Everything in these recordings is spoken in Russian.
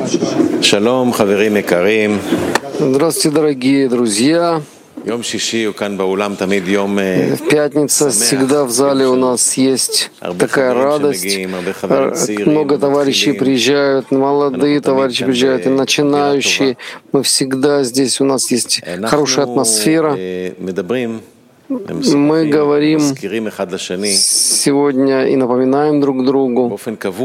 Шалом, хаверим икарим. Здравствуйте, дорогие друзья. Пятница всегда в зале у нас есть такая радость. Много товарищей приезжают, молодые товарищи приезжают и начинающие. Мы всегда здесь, у нас есть хорошая атмосфера. Мы говорим сегодня и напоминаем друг другу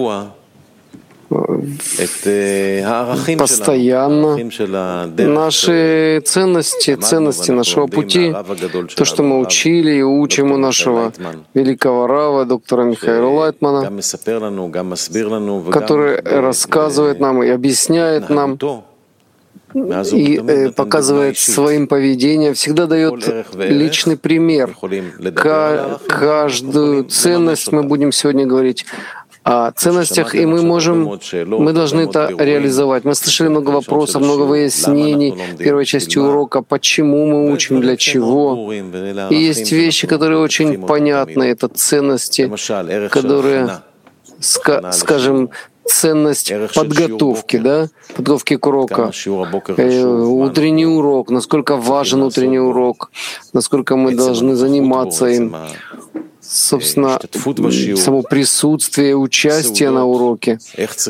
постоянно наши ценности нашего пути, то, что мы учили и учим у нашего великого рава, доктора Михаила Лайтмана, который рассказывает нам и объясняет нам, и показывает своим поведением, всегда дает личный пример. Каждую ценность мы будем сегодня говорить о ценностях, и мы должны это реализовать. Мы слышали много вопросов, много выяснений в первой части урока, почему мы учим, для чего. И есть вещи, которые очень понятны, это ценности, которые, скажем, ценность подготовки, подготовки к уроку, утренний урок, насколько важен утренний урок, насколько мы должны заниматься им, собственно, само присутствие, участие на уроке,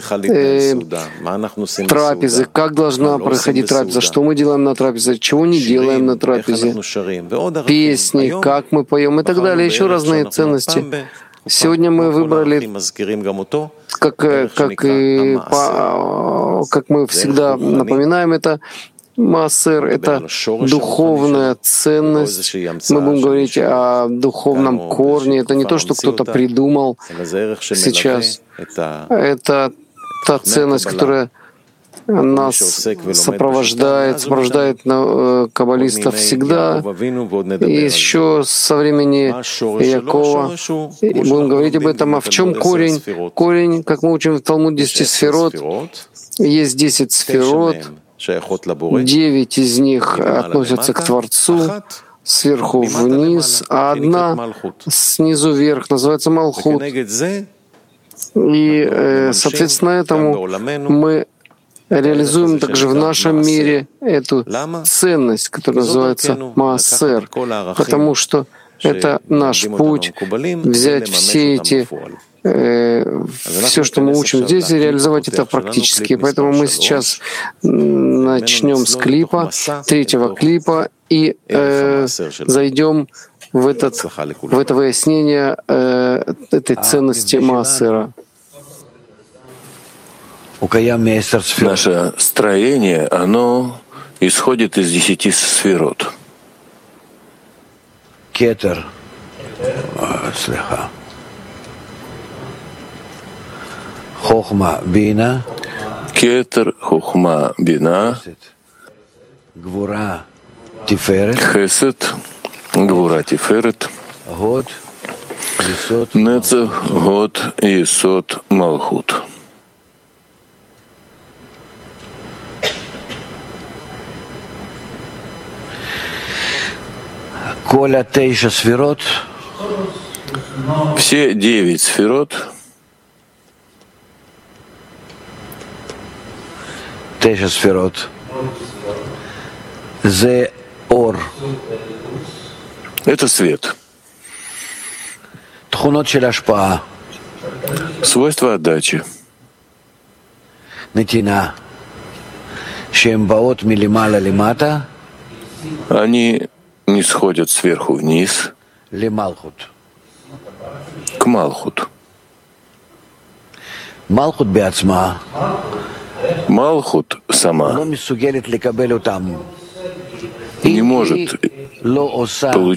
трапезы, как должна проходить трапеза, что мы делаем на трапезе, чего не делаем на трапезе, песни, как мы поем и так далее, еще разные ценности. Сегодня мы выбрали, как мы всегда напоминаем, это Маасер — это духовная ценность. Мы будем говорить о духовном корне. Это не то, что кто-то придумал сейчас. Это та ценность, которая нас сопровождает каббалистов всегда. И еще со времени Якова. И будем говорить об этом. А в чем корень? Корень, как мы учим в Талмуде, 10 сферот. Есть 10 сферот. 9 из них относятся к Творцу, сверху вниз, а одна снизу вверх называется Малхут. И, соответственно, этому мы реализуем также в нашем мире эту ценность, которая называется Маасер, потому что это наш путь взять все, что мы учим здесь, и реализовать это практически. Поэтому мы сейчас начнем с клипа, 3-го клипа, и зайдем в это выяснение этой ценности Маасера. Наше строение, оно исходит из 10 сферот. Кетер. Хохма бина. Кетер, хохма бина. Гвура тиферет. Хесед, гвура тиферет. Год. Нецех, год, есот, малхут. Коля тейша сферот. Все 9 сферот. Тейша сферот. Зе ор. Это свет. Тхунот шель ашпаа. Свойства отдачи. Нетина. Шем баот милимала лимата. Они не сходят сверху вниз Лемалхут. к Малхут. Малхут беацма. Малхут сама לא מסוגלת לקבל אותם. не может